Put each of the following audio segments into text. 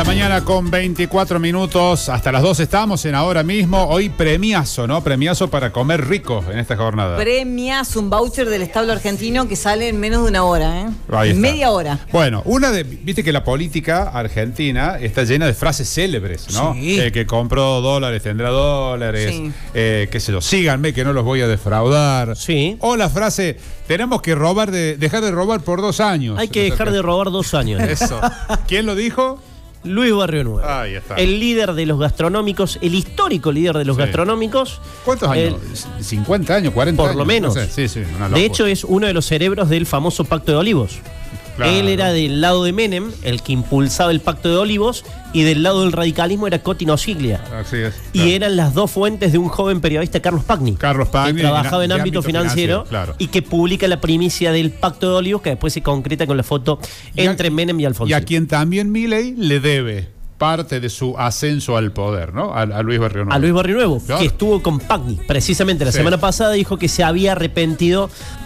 mañana con 24 minutos. Hasta las 2 estamos en Ahora Mismo. Hoy premiazo, ¿no? Premiazo para comer rico en esta jornada. Premiazo, un voucher del establo argentino que sale en menos de una hora, ¿eh? Ahí está. Media hora. Bueno, viste que la política argentina está llena de frases célebres, ¿no? Sí. Que compró dólares, tendrá dólares. Sí. Qué sé yo, síganme que no los voy a defraudar. Sí. O la frase, tenemos que dejar de robar por 2 años. Hay que dejar de robar 2 años. Eso. ¿Quién lo dijo? Luis Barrio Nuevo. Ahí está. El líder de los gastronómicos, el histórico líder de los gastronómicos. ¿Cuántos años? ¿50 años? ¿40 años? Por lo menos. No sé. Sí, una locura. De hecho, es uno de los cerebros del famoso Pacto de Olivos. Claro. Él era del lado de Menem, el que impulsaba el Pacto de Olivos, y del lado del radicalismo era Cotino Siglia. Así es. Y eran las dos fuentes de un joven periodista, Carlos Pagni. Carlos Pagni, que trabajaba en de ámbito financiero, claro. y que publica la primicia del Pacto de Olivos, que después se concreta con la foto entre Menem y Alfonsín. Y a quien también Milei le debe parte de su ascenso al poder, ¿no? A Luis Barrio Nuevo. A Luis Barrio Nuevo, claro. que estuvo con Pagni. Precisamente la semana pasada dijo que se había arrepentido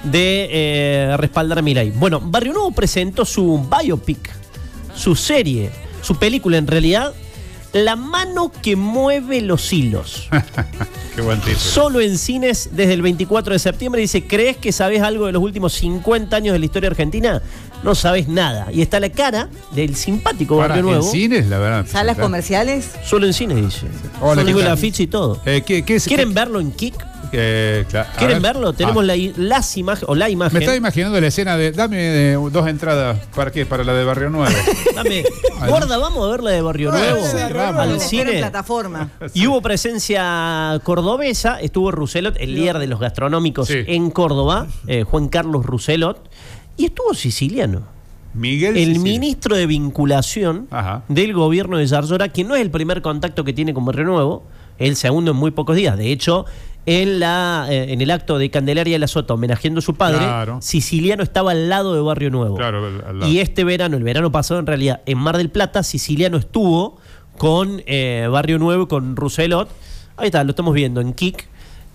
de respaldar a Milei. Bueno, Barrio Nuevo presentó su biopic, su serie, su película en realidad, La mano que mueve los hilos. Qué buen título. Solo en cines desde el 24 de septiembre. Dice, ¿crees que sabes algo de los últimos 50 años de la historia argentina? No sabes nada. Y está la cara del simpático Barrio Nuevo. ¿En cines, la verdad? ¿Salas comerciales? Solo en cines, dice. Hola, Tengo ¿qué la tal? ficha y todo. ¿Quieren verlo en Kik? Claro. ¿Quieren verlo? Tenemos las imágenes, o la imagen. Me estaba imaginando la escena de, dame 2 entradas. ¿Para qué? Para la de Barrio Nuevo. Dame, gorda, vamos a ver la de Barrio Nuevo. Sí, vamos. Al En cine. plataforma. Y hubo presencia cordobesa, estuvo Rousselot, el líder de los gastronómicos en Córdoba, Juan Carlos Rousselot, y estuvo siciliano. Miguel El Sicilia. ministro de vinculación del gobierno de Zarzora, que no es el primer contacto que tiene con Barrio Nuevo, el segundo en muy pocos días. De hecho, en el acto de Candelaria de la Sota, homenajeando a su padre, Siciliano estaba al lado de Barrio Nuevo. Claro, al lado. Y este verano, el verano pasado en realidad, en Mar del Plata, Siciliano estuvo con Barrio Nuevo, con Rousselot. Ahí está, lo estamos viendo en Kik.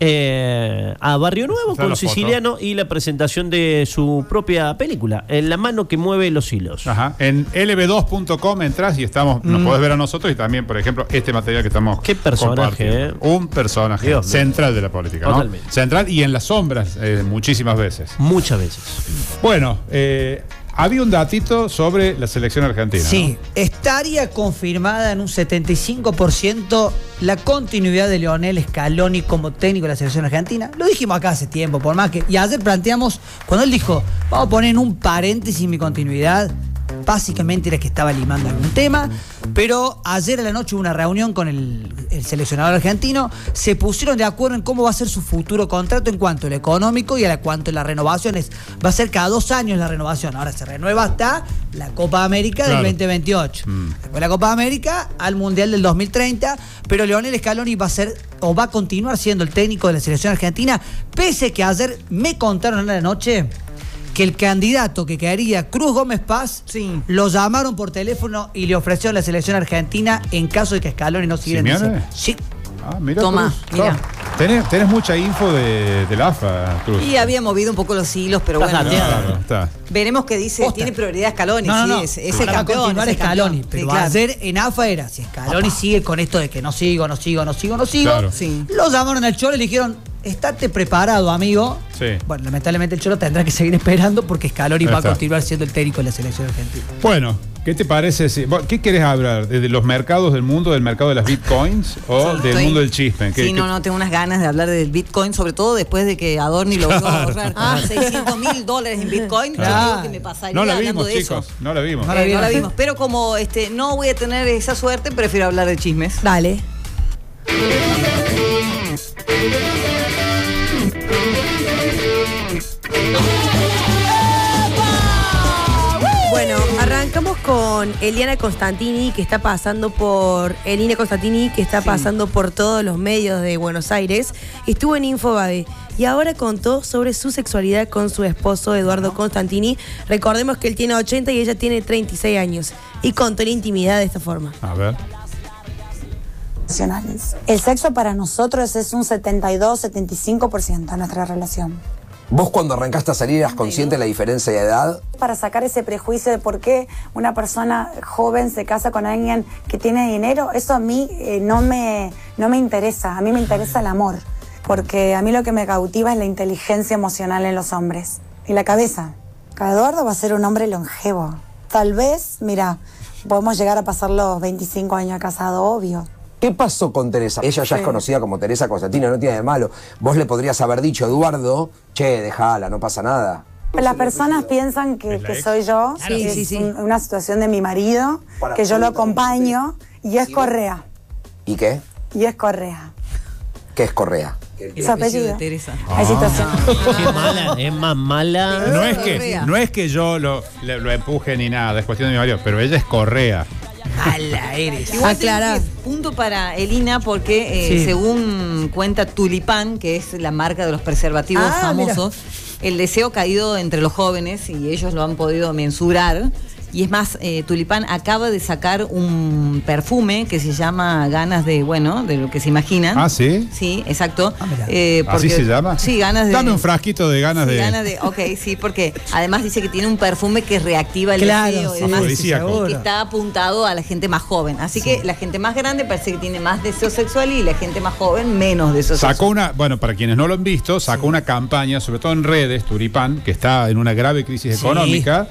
A Barrio Nuevo con Siciliano y la presentación de su propia película, En la mano que mueve los hilos. Ajá. En lb2.com entras y nos podés ver a nosotros y también, por ejemplo, este material que estamos Qué personaje, Un personaje Dios central de la política, ¿no? Totalmente. Central y en las sombras muchísimas veces. Muchas veces. Bueno, había un datito sobre la selección argentina. Sí, ¿no? estaría confirmada en un 75% la continuidad de Lionel Scaloni como técnico de la selección argentina. Lo dijimos acá hace tiempo, por más que... Y ayer planteamos, cuando él dijo, vamos a poner en un paréntesis mi continuidad, básicamente era que estaba limando algún tema, pero ayer a la noche hubo una reunión con el seleccionador argentino, se pusieron de acuerdo en cómo va a ser su futuro contrato en cuanto a lo económico y a cuanto a las renovaciones. Va a ser cada 2 años la renovación, ahora se renueva hasta la Copa América del 2028. Después de la Copa América al Mundial del 2030, pero Lionel Scaloni va a ser o va a continuar siendo el técnico de la selección argentina, pese que ayer me contaron a la noche que el candidato que quería, Cruz Gómez Paz, lo llamaron por teléfono y le ofrecieron la selección argentina en caso de que Scaloni no siguiera en ese. Sí. Mira, Toma, Cruz. mira. Tenés mucha info de la AFA, Cruz. Y había movido un poco los hilos, pero bueno. Claro, está. Veremos qué dice. Posta. Tiene prioridad Scaloni. No. Es el Ahora campeón. va a continuar es el Scaloni, campeón. pero Sí, claro. ayer en AFA era, si Scaloni sigue con esto de que no sigo, Claro. Sí. lo llamaron al Cholo y le dijeron, estate preparado, amigo. Sí. Bueno, lamentablemente el Cholo tendrá que seguir esperando porque Scaloni va a Está. continuar siendo el técnico de la selección argentina. Bueno, ¿qué te parece? ¿Qué querés hablar? ¿De los mercados del mundo, del mercado de las bitcoins o del mundo del chisme? Sí, no, tengo unas ganas de hablar del Bitcoin, sobre todo después de que Adorni logró ahorrar $600.000 en Bitcoin. Yo digo que me pasaría No la hablando vimos, de chicos. eso. No la vimos. No la vimos. Pero como no voy a tener esa suerte, prefiero hablar de chismes. Dale. Bueno, arrancamos con Eliana Constantini, que está pasando por todos los medios de Buenos Aires. Estuvo en Infobae y ahora contó sobre su sexualidad con su esposo Eduardo Constantini. Recordemos que él tiene 80 y ella tiene 36 años. Y contó la intimidad de esta forma. A ver. El sexo para nosotros es un 72-75% de nuestra relación. ¿Vos cuando arrancaste a salir eras consciente de la diferencia de edad? Para sacar ese prejuicio de por qué una persona joven se casa con alguien que tiene dinero, eso a mí no me interesa. A mí me interesa el amor, porque a mí lo que me cautiva es la inteligencia emocional en los hombres y la cabeza. Eduardo va a ser un hombre longevo. Tal vez, mira, podemos llegar a pasar los 25 años casados, obvio. ¿Qué pasó con Teresa? Ella ya es conocida como Teresa Constantino, no tiene de malo. Vos le podrías haber dicho, Eduardo, che, dejala, no pasa nada. Las personas piensan que soy yo, que es una situación de mi marido, que yo lo acompaño, y es Correa. ¿Y qué? Y es Correa. ¿Qué es Correa? Su apellido de Teresa. Hay situaciones. Qué mala, es más mala. No es que yo lo empuje ni nada, es cuestión de mi marido, pero ella es Correa. Ala, eres. Igual Aclara. tengo que- punto para Elina porque según cuenta Tulipán, que es la marca de los preservativos famosos, el deseo caído entre los jóvenes y ellos lo han podido mensurar. Y es más, Tulipán acaba de sacar un perfume que se llama Ganas de, bueno, de lo que se imaginan. ¿Ah, sí? Sí, exacto. ¿Así se llama? Sí, ganas de... Dame un frasquito de ganas Sí, de... ganas de... Ok, sí, porque además dice que tiene un perfume que reactiva el deseo y sí, demás. afrodisíaco. Y que está apuntado a la gente más joven. Así que la gente más grande parece que tiene más deseo sexual y la gente más joven menos deseo Sacó sexual. una, bueno, para quienes no lo han visto, sacó una campaña, sobre todo en redes, Tulipán, que está en una grave crisis económica,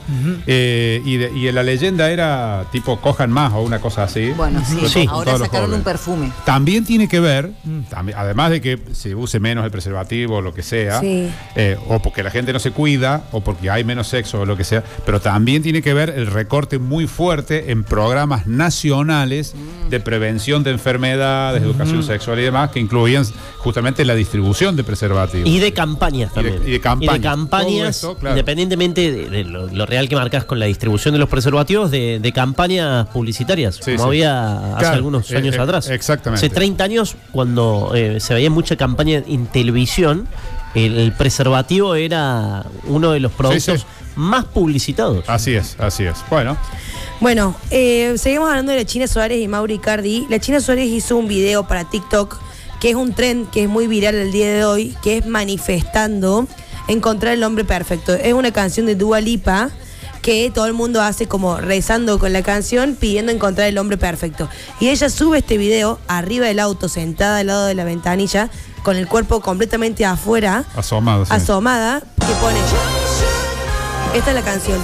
y la leyenda era tipo cojan más o una cosa así. Bueno, sí, Con ahora todos los sacaron un jóvenes. perfume. También tiene que ver, además de que se use menos el preservativo o lo que sea, Sí. o porque la gente no se cuida, o porque hay menos sexo o lo que sea, pero también tiene que ver el recorte muy fuerte en programas nacionales de prevención de enfermedades, educación sexual y demás, que incluían justamente la distribución de preservativos. Y de campañas también. Y de campañas. campañas, Todo esto, claro. independientemente de lo real que marcas con la distribución de los preservativos, de campañas publicitarias, Sí, como sí. había hace Claro, algunos años atrás. exactamente. Hace 30 años, cuando se veía mucha campaña en televisión, el preservativo era uno de los productos sí. más publicitados. Así es. Bueno, Bueno, seguimos hablando de la China Suárez y Mauro Icardi. La China Suárez hizo un video para TikTok, que es un trend que es muy viral el día de hoy, que es manifestando encontrar el hombre perfecto. Es una canción de Dua Lipa que todo el mundo hace como rezando con la canción, pidiendo encontrar el hombre perfecto. Y ella sube este video arriba del auto, sentada al lado de la ventanilla, con el cuerpo completamente afuera, asomado. Sí. asomada, que pone... Esta es la canción.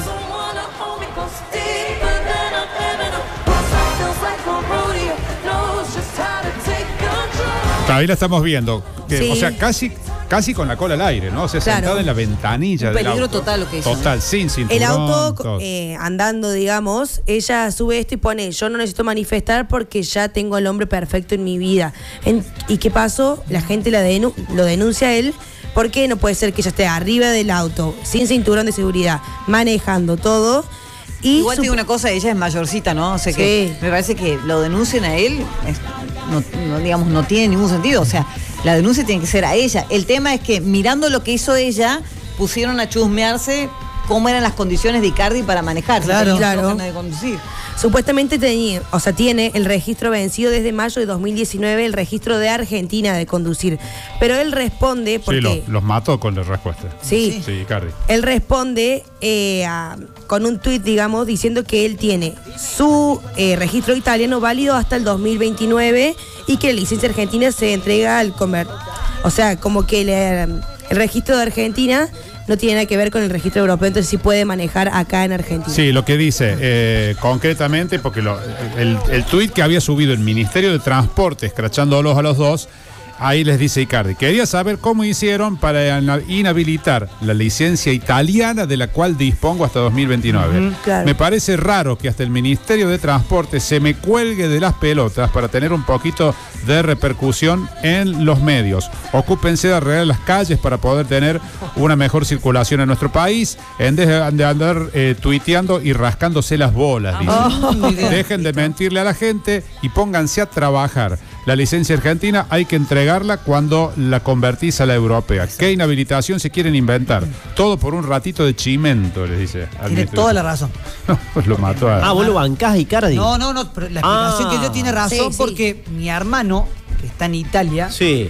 Ahí la estamos viendo. Que, Sí. O sea, casi con la cola al aire, ¿no? O sea, Claro. sentada en la ventanilla Un del peligro auto. total lo que hizo, Total, sin cinturón. El auto todo. andando, digamos, ella sube esto y pone, yo no necesito manifestar porque ya tengo el hombre perfecto en mi vida. ¿Y qué pasó? La gente lo denuncia a él porque no puede ser que ella esté arriba del auto, sin cinturón de seguridad, manejando todo. Y Igual te digo una cosa, ella es mayorcita, ¿no? O sea que Sí. me parece que lo denuncien a él, digamos, no tiene ningún sentido. O sea, la denuncia tiene que ser a ella. El tema es que mirando lo que hizo ella, pusieron a chusmearse cómo eran las condiciones de Icardi para manejar. Claro. Si tenía Claro. ganas de conducir. Supuestamente tiene el registro vencido desde mayo de 2019, el registro de Argentina de conducir. Pero él responde porque... Sí, los mató con la respuesta. Sí. Sí, Icardi. Él responde con un tuit, digamos, diciendo que él tiene su registro italiano válido hasta el 2029 y que la licencia argentina se entrega al O sea, como que el registro de Argentina no tiene nada que ver con el registro europeo, entonces sí puede manejar acá en Argentina. Sí, lo que dice concretamente, porque el tuit que había subido el Ministerio de Transporte, escrachándolos a los dos, ahí les dice Icardi, quería saber cómo hicieron para inhabilitar la licencia italiana de la cual dispongo hasta 2029. Claro. Me parece raro que hasta el Ministerio de Transporte se me cuelgue de las pelotas para tener un poquito de repercusión en los medios. Ocúpense de arreglar las calles para poder tener una mejor circulación en nuestro país, en vez de andar tuiteando y rascándose las bolas, dice. Dejen de mentirle a la gente y pónganse a trabajar. La licencia argentina hay que entregarla cuando la convertís a la europea. ¿Qué inhabilitación se quieren inventar? Todo por un ratito de chimento, les dice. Tiene toda la razón. Pues lo mató a... ¿Vos lo bancás a Icardi? No, pero la explicación que dio tiene razón Sí, sí. porque mi hermano, que está en Italia, Sí.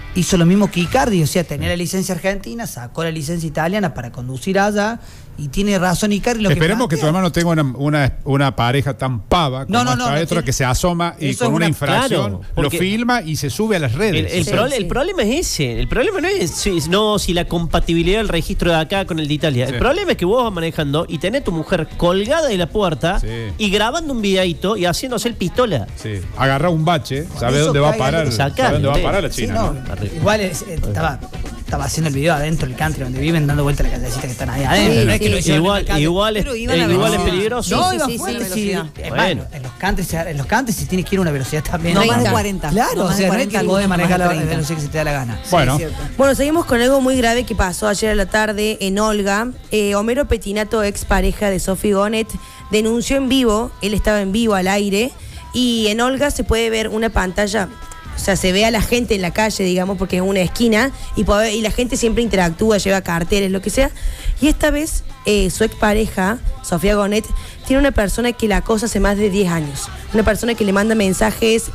hizo lo mismo que Icardi, o sea, tenía la licencia argentina, sacó la licencia italiana para conducir allá, y tiene razón Icardi. Esperemos que tu hermano tenga una pareja tan pava como esta que se asoma y con una infracción lo filma y se sube a las redes. El problema es ese. El problema no es si la compatibilidad del registro de acá con el de Italia. El problema es que vos vas manejando y tenés a tu mujer colgada de la puerta y grabando un videíto y haciéndose el pistola. Sí. Agarra un bache, sabe dónde va a parar. Sabe dónde va a parar la China. Sí, igual estaba haciendo el video adentro del country donde viven, dando vuelta a la callecita que están ahí adentro. No es que igual es peligroso. No, iba fuerte. Bueno, en los country si tienes que ir a una velocidad también. No más de 40. Claro, o sea, no es que podés manejar la velocidad que se te da la gana. Bueno, seguimos con algo muy grave que pasó ayer a la tarde en Olga. Homero Pettinato, ex pareja de Sophie Gonet, denunció en vivo, él estaba en vivo al aire, y en Olga se puede ver una pantalla. O sea, se ve a la gente en la calle, digamos, porque es una esquina, y la gente siempre interactúa, lleva carteles, lo que sea. Y esta vez, su expareja, Sofía Gonet, tiene una persona que la acosa hace más de 10 años. Una persona que le manda mensajes,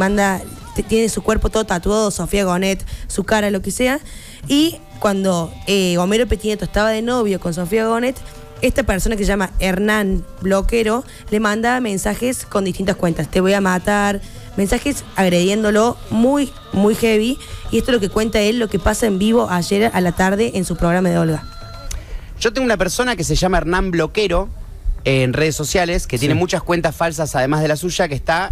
tiene su cuerpo todo tatuado, Sofía Gonet, su cara, lo que sea. Y cuando Homero Pettinato estaba de novio con Sofía Gonet, esta persona que se llama Hernán Bloquero le manda mensajes con distintas cuentas. Te voy a matar, mensajes agrediéndolo muy, muy heavy. Y esto es lo que cuenta él, lo que pasa en vivo ayer a la tarde en su programa de Olga. Yo tengo una persona que se llama Hernán Bloquero en redes sociales, que tiene muchas cuentas falsas además de la suya, que está,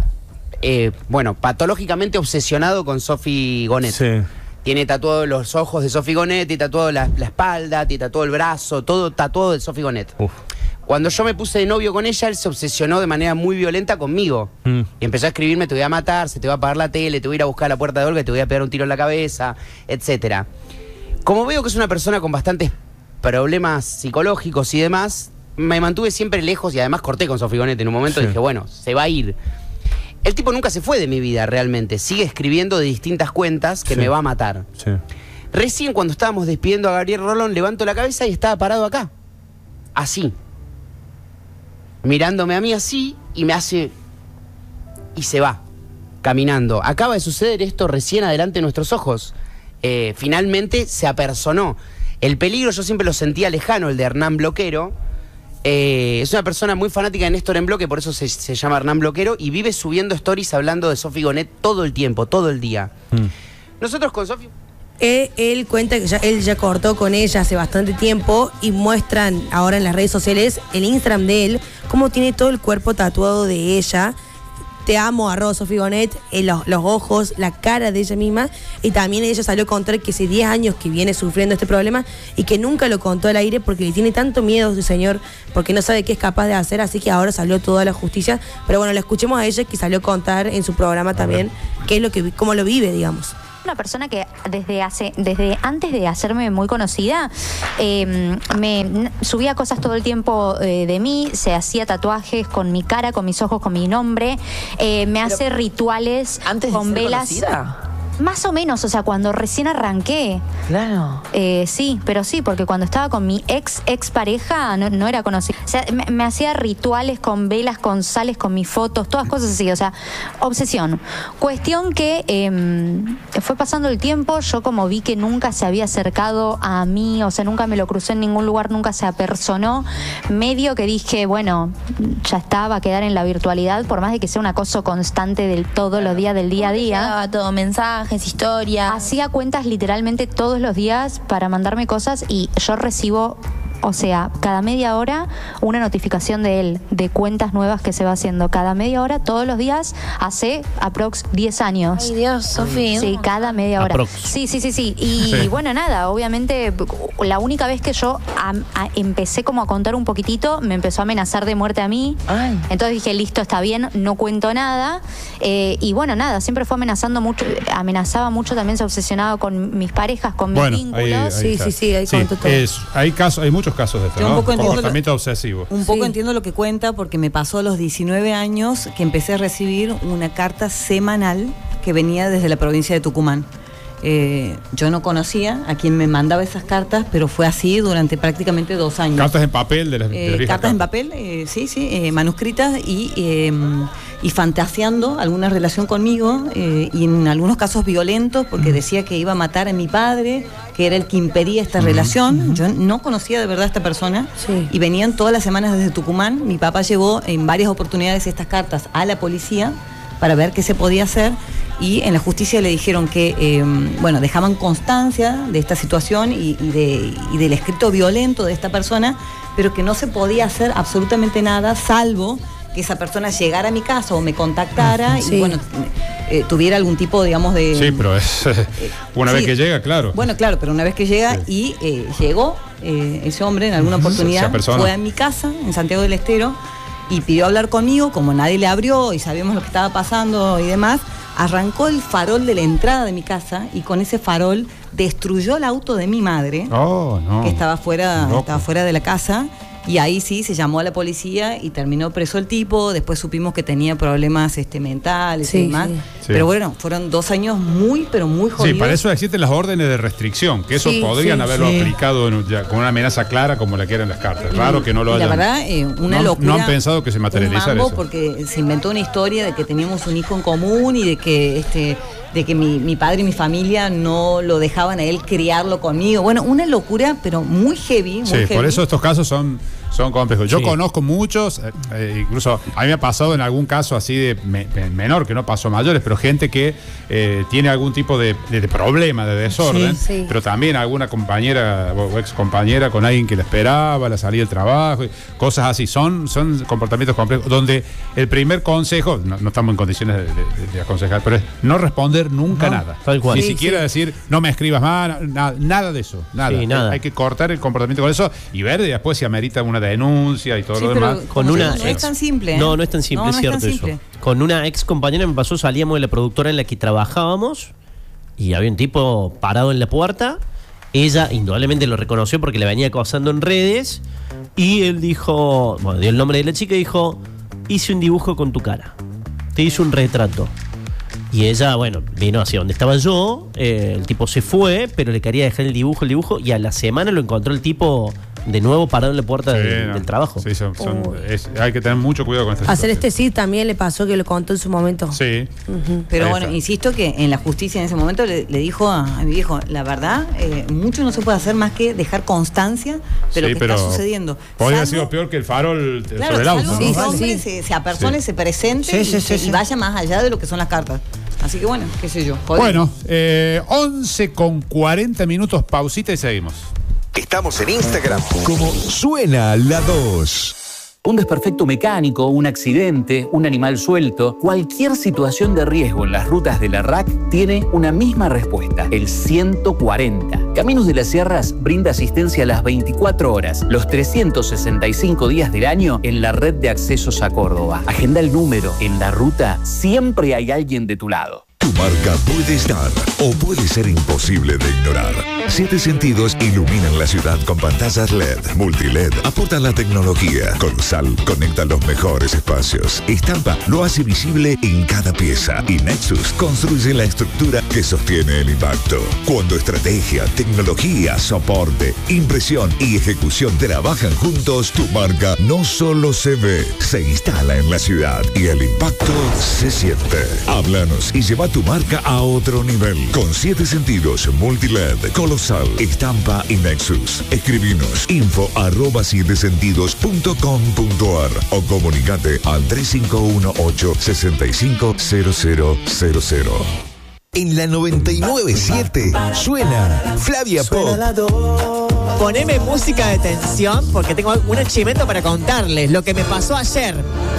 patológicamente obsesionado con Sophie Gonet. Sí. Tiene tatuados los ojos de Sophie Gonet, tiene tatuado la espalda, tiene tatuado el brazo, todo tatuado de Sophie Gonet. Cuando yo me puse de novio con ella, él se obsesionó de manera muy violenta conmigo. Y empezó a escribirme: te voy a matar, se te va a apagar la tele, te voy a ir a buscar a la puerta de Olga, te voy a pegar un tiro en la cabeza, etcétera. Como veo que es una persona con bastantes problemas psicológicos y demás, me mantuve siempre lejos y además corté con Sophie Gonet en un momento. Dije, bueno, se va a ir. El tipo nunca se fue de mi vida realmente. Sigue escribiendo de distintas cuentas que me va a matar. Recién cuando estábamos despidiendo a Gabriel Rolón, levanto la cabeza y estaba parado acá. Así. Mirándome a mí así y me hace... Y se va. Caminando. Acaba de suceder esto recién adelante de nuestros ojos. Finalmente se apersonó. El peligro yo siempre lo sentía lejano, el de Hernán Bloquero. Es una persona muy fanática de Néstor en Bloque, por eso se llama Hernán Bloquero, y vive subiendo stories hablando de Sophie Gonet todo el tiempo, todo el día. Nosotros con Sophie... Él cuenta que él ya cortó con ella hace bastante tiempo, y muestran ahora en las redes sociales el Instagram de él, cómo tiene todo el cuerpo tatuado de ella. Te amo, @Sophie Gonet, los ojos, la cara de ella misma. Y también ella salió a contar que hace 10 años que viene sufriendo este problema y que nunca lo contó al aire porque le tiene tanto miedo a su señor, porque no sabe qué es capaz de hacer, así que ahora salió toda la justicia. Pero bueno, la escuchemos a ella, que salió a contar en su programa también qué es cómo lo vive, digamos. Una persona que desde antes de hacerme muy conocida me subía cosas todo el tiempo de mí, se hacía tatuajes con mi cara, con mis ojos, con mi nombre, me hace rituales antes con de ser velas. Conocida. Más o menos, o sea, cuando recién arranqué. Claro. Sí, pero sí, porque cuando estaba con mi ex pareja no era conocida. O sea, me hacía rituales con velas, con sales, con mis fotos, todas cosas así, o sea, obsesión. Cuestión que fue pasando el tiempo, yo como vi que nunca se había acercado a mí, o sea, nunca me lo crucé en ningún lugar, nunca se apersonó, medio que dije, bueno, ya está, va a quedar en la virtualidad, por más de que sea un acoso constante del todos los días del día a día. Daba todo mensaje, historia. Hacía cuentas literalmente todos los días para mandarme cosas, y yo recibo, o sea, cada media hora una notificación de él, de cuentas nuevas que se va haciendo. Cada media hora, todos los días, hace aprox 10 años. Ay, Dios, Sofi. Sí, cada media hora. Aprox. Sí. Y bueno, nada, obviamente, la única vez que yo empecé como a contar un poquitito, me empezó a amenazar de muerte a mí. Ay. Entonces dije, listo, está bien, no cuento nada. Y bueno, nada, siempre fue amenazando mucho, amenazaba mucho, también se obsesionaba con mis parejas, con mis vínculos. Ahí contó todo. Hay muchos casos de esto, Yo un ¿no? poco Comportamiento obsesivo. Un poco entiendo lo que cuenta, porque me pasó a los 19 años que empecé a recibir una carta semanal que venía desde la provincia de Tucumán. Yo no conocía a quien me mandaba esas cartas, pero fue así durante prácticamente 2 años. Cartas en papel de las cartas en papel, sí, manuscritas y fantaseando alguna relación conmigo y en algunos casos violentos, porque decía que iba a matar a mi padre, que era el que impedía esta relación. Yo no conocía de verdad a esta persona y venían todas las semanas desde Tucumán. Mi papá llevó en varias oportunidades estas cartas a la policía para ver qué se podía hacer, y en la justicia le dijeron que, dejaban constancia de esta situación y del escrito violento de esta persona, pero que no se podía hacer absolutamente nada, salvo que esa persona llegara a mi casa o me contactara y tuviera algún tipo, digamos, de... Sí, pero es una vez que llega, claro. Bueno, claro, pero una vez que llega y llegó ese hombre en alguna oportunidad, fue a mi casa en Santiago del Estero y pidió hablar conmigo, como nadie le abrió y sabíamos lo que estaba pasando y demás, arrancó el farol de la entrada de mi casa y con ese farol destruyó el auto de mi madre, que estaba fuera de la casa. Y ahí sí, se llamó a la policía y terminó preso el tipo. Después supimos que tenía problemas mentales y demás. Sí. Pero bueno, fueron 2 años muy jodidos. Sí, para eso existen las órdenes de restricción, que eso podrían haberlo aplicado con una amenaza clara como la que eran las cartas. Raro que no lo hayan. La verdad, una locura. No han pensado que se materializara eso. Porque se inventó una historia de que teníamos un hijo en común y de que mi padre y mi familia no lo dejaban a él criarlo conmigo. Bueno, una locura, pero muy heavy. Por eso estos casos son complejos. Yo conozco muchos, incluso a mí me ha pasado en algún caso así de menor, que no pasó a mayores, pero gente que tiene algún tipo de problema, de desorden, pero también alguna compañera o ex compañera con alguien que la esperaba, la salida del trabajo, cosas así. Son comportamientos complejos, donde el primer consejo, no estamos en condiciones de aconsejar, pero es no responder nunca nada. Tal cual. Ni siquiera decir, no me escribas más, nada de eso. Nada. Hay que cortar el comportamiento con eso y ver después si amerita una denuncia y todo lo demás. No es tan simple. No es tan simple, es cierto eso. Con una ex compañera me pasó, salíamos de la productora en la que trabajábamos y había un tipo parado en la puerta. Ella indudablemente lo reconoció porque le venía acosando en redes y él dijo, dio el nombre de la chica y dijo, hice un dibujo con tu cara, te hice un retrato. Y ella, vino hacia donde estaba yo, el tipo se fue, pero le quería dejar el dibujo, y a la semana lo encontró el tipo de nuevo parado en la puerta del trabajo. Sí, hay que tener mucho cuidado con esta situación. También le pasó que lo contó en su momento. Sí. Pero insisto que en la justicia en ese momento le dijo a mi viejo, la verdad, mucho no se puede hacer más que dejar constancia de lo que está sucediendo. Podría haber sido peor que el farol sobre el auto. Sí, hombre se apersone, se presente y vaya más allá de lo que son las cartas. Así que qué sé yo. Bueno, 11:40, pausita y seguimos. Estamos en Instagram como Suena la 2. Un desperfecto mecánico, un accidente, un animal suelto, cualquier situación de riesgo en las rutas de la RAC tiene una misma respuesta, el 140. Caminos de las Sierras brinda asistencia a las 24 horas, los 365 días del año en la red de accesos a Córdoba. Agenda el número, en la ruta siempre hay alguien de tu lado. Tu marca puede estar o puede ser imposible de ignorar. 7 Sentidos iluminan la ciudad con pantallas LED, multiled, aportan la tecnología. Colosal conecta los mejores espacios. Estampa lo hace visible en cada pieza. Y Nexus construye la estructura que sostiene el impacto. Cuando estrategia, tecnología, soporte, impresión y ejecución trabajan juntos, tu marca no solo se ve, se instala en la ciudad y el impacto se siente. Háblanos y lleva tu marca a otro nivel. Con 7 Sentidos, multiled, Colosal, estampa y Nexus. Escribinos info@7sentidos.com.ar o comunicate al 3518-650000. En la 99.7 suena Flavia Pop. Poneme música de tensión porque tengo un achievemento para contarles. Lo que me pasó ayer.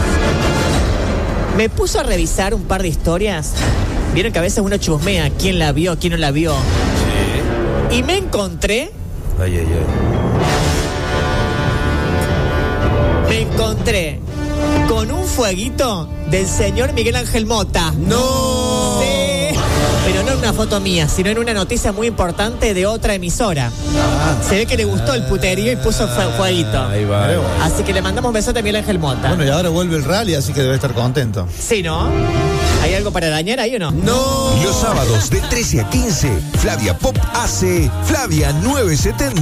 Me puso a revisar un par de historias. Vieron que a veces uno chusmea quién la vio, quién no la vio. Sí. Y me encontré. Me encontré con un fueguito del señor Miguel Ángel Mota. ¡No! Sí. Pero no en una foto mía, sino en una noticia muy importante de otra emisora. Se ve que le gustó el puterío y puso fueguito. Ahí va. Así que le mandamos un besote a Miguel Ángel Mota. Bueno, y ahora vuelve el rally, así que debe estar contento. Sí, ¿no? ¿Hay algo para dañar ahí o no? ¡No! Los sábados de 13 a 15, Flavia Pop hace Flavia 970.